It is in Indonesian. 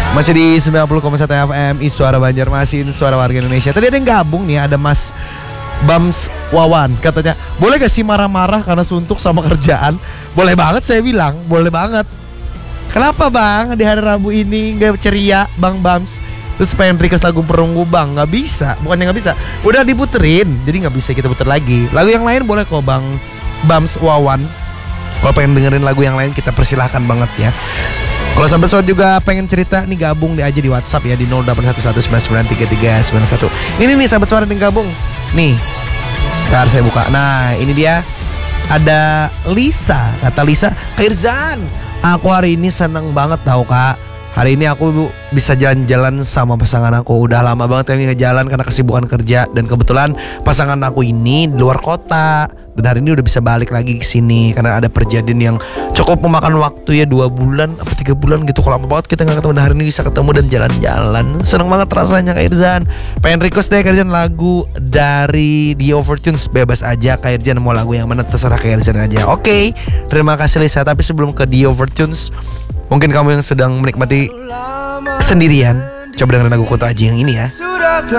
Masih di 90,1 FM Suara Banjarmasin, suara warga Indonesia. Tadi ada yang gabung nih, ada Mas Bams Wawan. Katanya, boleh gak sih marah-marah karena suntuk sama kerjaan? Boleh banget, saya bilang, boleh banget. Kenapa bang, di hari Rabu ini gak ceria Bang Bams? Terus pengen request lagu Perunggu bang? Gak bisa, bukannya gak bisa, udah diputerin, jadi gak bisa kita puter lagi. Lagu yang lain boleh kok Bang Bams Wawan. Kalau pengen dengerin lagu yang lain kita persilahkan banget ya. Kalau sahabat soal juga pengen cerita nih, gabung aja di WhatsApp ya di 0811993391. Ini nih sahabat suara yang gabung. Nih, ntar saya buka. Nah ini dia, ada Lisa. Kata Lisa, Kak Irzan, aku hari ini seneng banget tau kak. Hari ini aku bisa jalan-jalan sama pasangan aku. Udah lama banget yang ngejalan karena kesibukan kerja. Dan kebetulan pasangan aku ini di luar kota. Dan hari ini udah bisa balik lagi ke sini karena ada perjanjian yang cukup memakan waktu ya, 2 bulan apa 3 bulan gitu. Kalau lama banget kita gak ketemu, dan hari ini bisa ketemu dan jalan-jalan. Seneng banget rasanya Kak Irzan. Pengen request deh Kak Irzan lagu dari The Overtunes. Bebas aja Kak Irzan, mau lagu yang mana terserah Kak Irzan aja. Oke, terima kasih Lisa. Tapi sebelum ke The Overtunes, mungkin kamu yang sedang menikmati kesendirian, coba dengerin lagu Kunto Aji yang ini ya.